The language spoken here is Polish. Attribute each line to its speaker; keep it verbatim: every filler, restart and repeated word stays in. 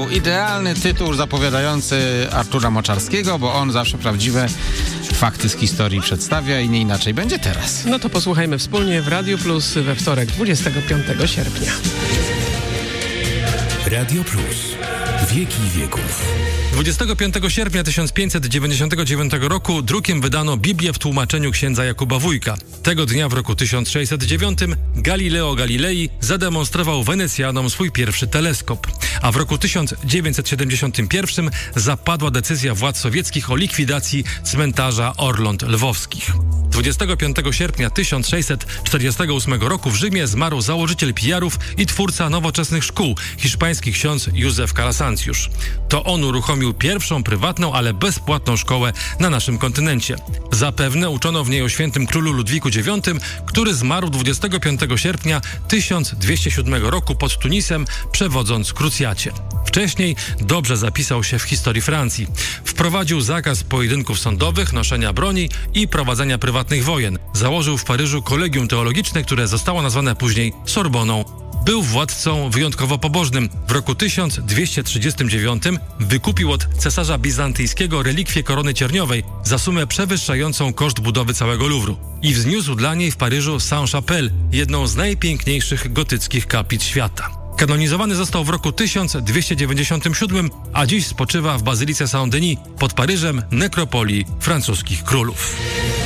Speaker 1: był idealny tytuł zapowiadający Artura Moczarskiego, bo on zawsze prawdziwe fakty z historii przedstawia i nie inaczej będzie teraz.
Speaker 2: No to posłuchajmy wspólnie w Radiu Plus we wtorek, dwudziestego piątego sierpnia.
Speaker 3: Radio Plus. Wieki wieków.
Speaker 4: dwudziestego piątego sierpnia tysiąc pięćset dziewięćdziesiątego dziewiątego roku drukiem wydano Biblię w tłumaczeniu księdza Jakuba Wójka. Tego dnia w roku tysiąc sześćset dziewiątym Galileo Galilei zademonstrował Wenecjanom swój pierwszy teleskop. A w roku tysiąc dziewięćset siedemdziesiątym pierwszym zapadła decyzja władz sowieckich o likwidacji cmentarza Orląt Lwowskich. dwudziestego piątego sierpnia tysiąc sześćset czterdziestego ósmego roku w Rzymie zmarł założyciel P R ów i twórca nowoczesnych szkół, hiszpański ksiądz Józef Calasanciusz. To on uruchomił pierwszą prywatną, ale bezpłatną szkołę na naszym kontynencie. Zapewne uczono w niej o świętym królu Ludwiku dziewiątym, który zmarł dwudziestego piątego sierpnia tysiąc dwieście siódmego roku pod Tunisem, przewodząc krucjacie. Wcześniej dobrze zapisał się w historii Francji. Wprowadził zakaz pojedynków sądowych, noszenia broni i prowadzenia prywatnych wojen. Założył w Paryżu kolegium teologiczne, które zostało nazwane później Sorboną. Był władcą wyjątkowo pobożnym. W roku tysiąc dwieście trzydziestym dziewiątym wykupił od cesarza bizantyjskiego relikwię korony cierniowej za sumę przewyższającą koszt budowy całego Luwru i wzniósł dla niej w Paryżu Sainte-Chapelle, jedną z najpiękniejszych gotyckich kaplic świata. Kanonizowany został w roku tysiąc dwieście dziewięćdziesiątym siódmym, a dziś spoczywa w bazylice Saint-Denis pod Paryżem, nekropolii francuskich królów.